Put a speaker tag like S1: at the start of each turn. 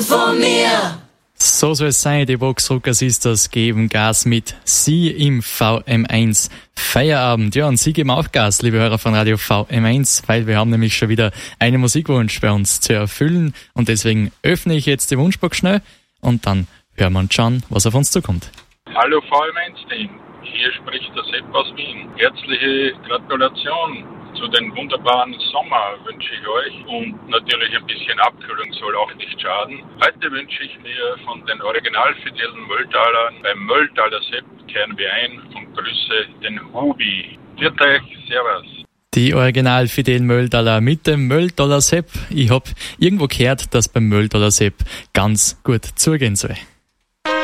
S1: und von mir.
S2: So soll es sein, die Boxrocker Sisters geben Gas mit Sie im VM1 Feierabend. Ja, und Sie geben auch Gas, liebe Hörer von Radio VM1, weil wir haben nämlich schon wieder einen Musikwunsch bei uns zu erfüllen und deswegen öffne ich jetzt die Wunschbox schnell und dann hören wir uns schauen, was auf uns zukommt.
S3: Hallo VM1-Team, hier spricht der Sepp aus Wien. Herzliche Gratulation zu den wunderbaren Sommer wünsche ich euch und natürlich ein bisschen Abkühlung soll auch nicht schaden. Heute wünsche ich mir von den originalfidelen Mölltalern beim Mölltaler Sepp kehren wir ein und grüße den Hubi. Viert euch, servus.
S2: Die original-fidelen Mölltaler mit dem Mölltaler Sepp. Ich hab irgendwo gehört, dass beim Mölltaler Sepp ganz gut zugehen soll.